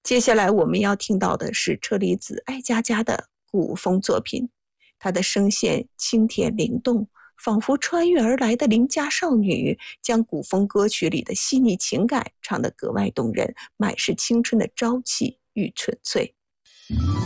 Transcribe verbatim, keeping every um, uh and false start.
接下来我们要听到的是车厘子爱佳佳的古风作品，她的声线清甜灵动，仿佛穿越而来的邻家少女，将古风歌曲里的细腻情感唱得格外动人，满是青春的朝气与纯粹。